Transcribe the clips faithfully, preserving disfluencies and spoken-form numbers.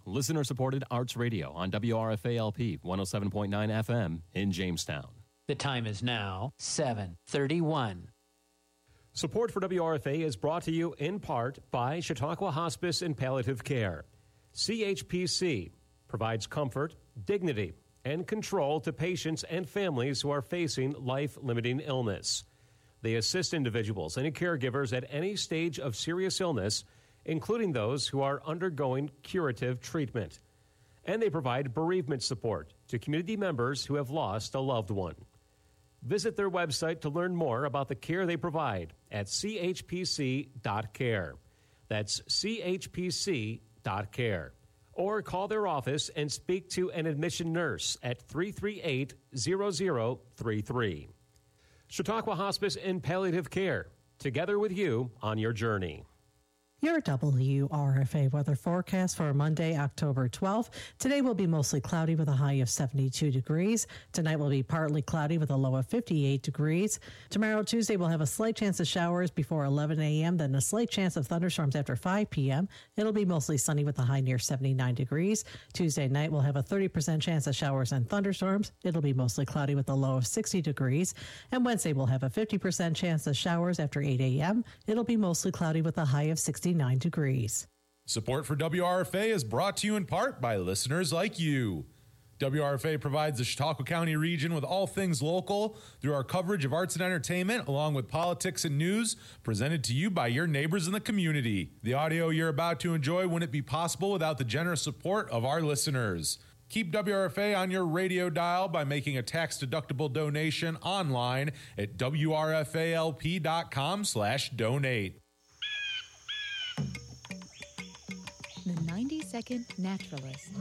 listener-supported arts radio on W R F A L P one oh seven point nine F M in Jamestown. The time is now seven thirty-one. Support for W R F A is brought to you in part by Chautauqua Hospice and Palliative Care. C H P C provides comfort, dignity, and control to patients and families who are facing life-limiting illness. They assist individuals and caregivers at any stage of serious illness, including those who are undergoing curative treatment. And they provide bereavement support to community members who have lost a loved one. Visit their website to learn more about the care they provide at c h p c dot care. That's c h p c dot care. Or call their office and speak to an admission nurse at three three eight, zero zero three three. Chautauqua Hospice and Palliative Care, together with you on your journey. Your W R F A weather forecast for Monday, October twelfth. Today will be mostly cloudy with a high of seventy-two degrees. Tonight will be partly cloudy with a low of fifty-eight degrees. Tomorrow, Tuesday, we'll have a slight chance of showers before eleven a.m., then a slight chance of thunderstorms after five p.m. It'll be mostly sunny with a high near seventy-nine degrees. Tuesday night, we'll have a thirty percent chance of showers and thunderstorms. It'll be mostly cloudy with a low of sixty degrees. And Wednesday, we'll have a fifty percent chance of showers after eight a.m. It'll be mostly cloudy with a high of sixty-nine degrees. Support for W R F A is brought to you in part by listeners like you. W R F A provides the Chautauqua County region with all things local through our coverage of arts and entertainment, along with politics and news, presented to you by your neighbors in the community. The audio you're about to enjoy wouldn't be possible without the generous support of our listeners. Keep W R F A on your radio dial by making a tax-deductible donation online at W R F A L P dot com slash donate. The ninety-second Naturalist.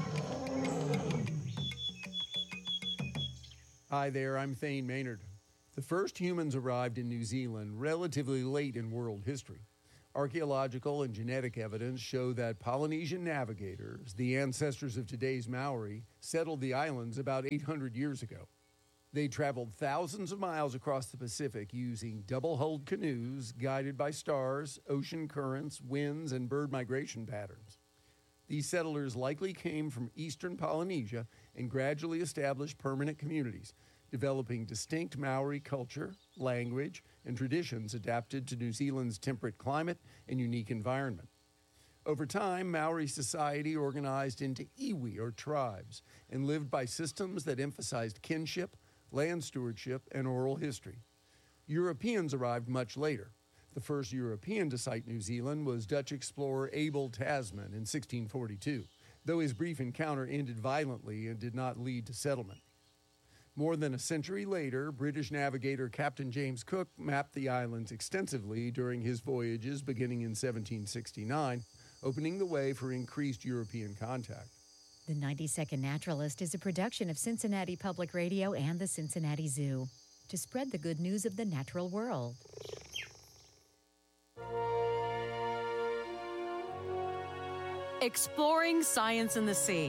Hi there, I'm Thane Maynard. The first humans arrived in New Zealand relatively late in world history. Archaeological and genetic evidence show that Polynesian navigators, the ancestors of today's Maori, settled the islands about eight hundred years ago. They traveled thousands of miles across the Pacific using double-hulled canoes guided by stars, ocean currents, winds, and bird migration patterns. These settlers likely came from eastern Polynesia and gradually established permanent communities, developing distinct Maori culture, language, and traditions adapted to New Zealand's temperate climate and unique environment. Over time, Maori society organized into iwi, or tribes, and lived by systems that emphasized kinship, land stewardship, and oral history. Europeans arrived much later. The first European to sight New Zealand was Dutch explorer Abel Tasman in sixteen forty-two, though his brief encounter ended violently and did not lead to settlement. More than a century later, British navigator Captain James Cook mapped the islands extensively during his voyages beginning in seventeen sixty-nine, opening the way for increased European contact. The ninety-second Naturalist is a production of Cincinnati Public Radio and the Cincinnati Zoo to spread the good news of the natural world. Exploring science in the sea.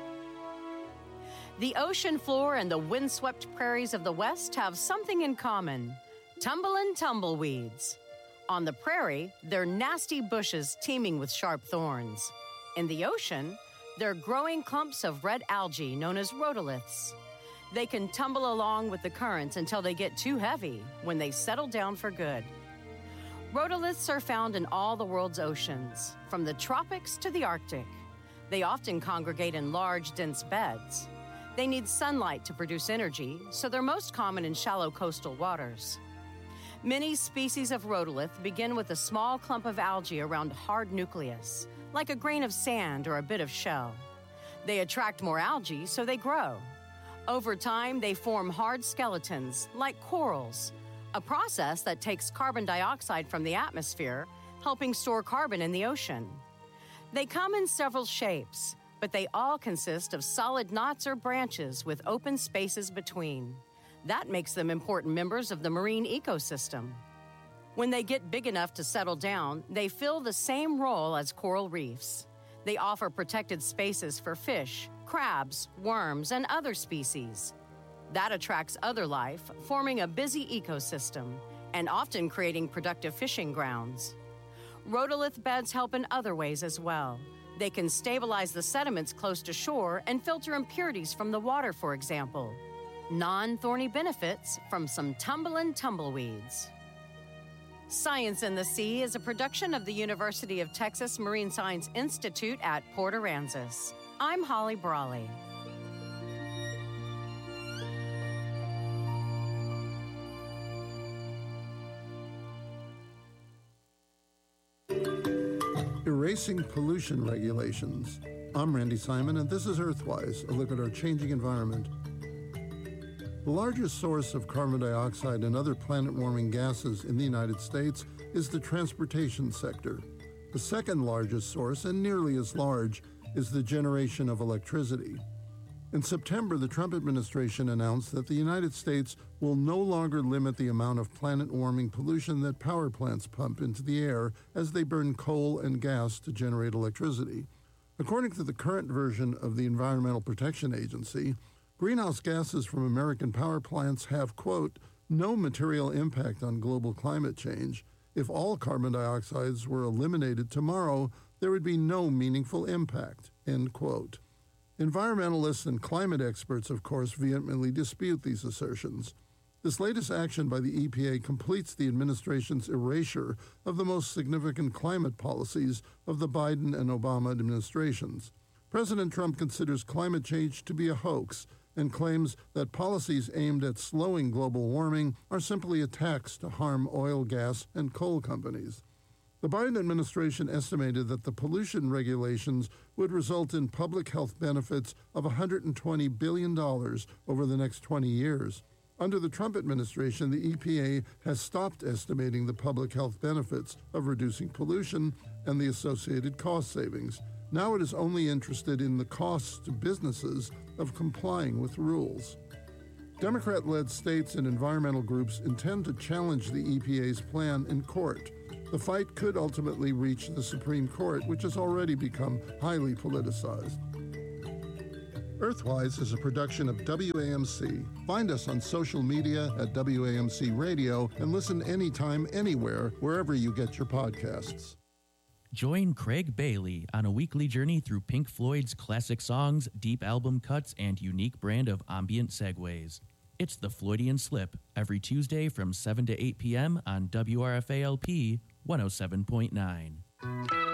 The ocean floor and the windswept prairies of the West have something in common: tumblin' tumbleweeds. On the prairie, they're nasty bushes teeming with sharp thorns. In the ocean, they're growing clumps of red algae known as rhodoliths. They can tumble along with the currents until they get too heavy, when they settle down for good. Rhodoliths are found in all the world's oceans, from the tropics to the Arctic. They often congregate in large, dense beds. They need sunlight to produce energy, so they're most common in shallow coastal waters. Many species of rhodolith begin with a small clump of algae around a hard nucleus, like a grain of sand or a bit of shell. They attract more algae, so they grow. Over time, they form hard skeletons, like corals, a process that takes carbon dioxide from the atmosphere, helping store carbon in the ocean. They come in several shapes, but they all consist of solid knots or branches with open spaces between. That makes them important members of the marine ecosystem. When they get big enough to settle down, they fill the same role as coral reefs. They offer protected spaces for fish, crabs, worms, and other species. That attracts other life, forming a busy ecosystem, and often creating productive fishing grounds. Rhodolith beds help in other ways as well. They can stabilize the sediments close to shore and filter impurities from the water, for example. Non-thorny benefits from some tumblin' tumbleweeds. Science in the Sea is a production of the University of Texas Marine Science Institute at Port Aransas. I'm Holly Brawley. Erasing pollution regulations. I'm Randy Simon, and this is Earthwise, a look at our changing environment. The largest source of carbon dioxide and other planet-warming gases in the United States is the transportation sector. The second largest source, and nearly as large, is the generation of electricity. In September, the Trump administration announced that the United States will no longer limit the amount of planet-warming pollution that power plants pump into the air as they burn coal and gas to generate electricity. According to the current version of the Environmental Protection Agency, greenhouse gases from American power plants have, quote, no material impact on global climate change. If all carbon dioxides were eliminated tomorrow, there would be no meaningful impact, end quote. Environmentalists and climate experts, of course, vehemently dispute these assertions. This latest action by the E P A completes the administration's erasure of the most significant climate policies of the Biden and Obama administrations. President Trump considers climate change to be a hoax and claims that policies aimed at slowing global warming are simply attacks to harm oil, gas, and coal companies. The Biden administration estimated that the pollution regulations would result in public health benefits of one hundred twenty billion dollars over the next twenty years. Under the Trump administration, the E P A has stopped estimating the public health benefits of reducing pollution and the associated cost savings. Now it is only interested in the costs to businesses of complying with rules. Democrat-led states and environmental groups intend to challenge the E P A's plan in court. The fight could ultimately reach the Supreme Court, which has already become highly politicized. Earthwise is a production of W A M C. Find us on social media at W A M C Radio and listen anytime, anywhere, wherever you get your podcasts. Join Craig Bailey on a weekly journey through Pink Floyd's classic songs, deep album cuts, and unique brand of ambient segues. It's the Floydian Slip, every Tuesday from seven to eight p.m. on W R F A L P one oh seven point nine.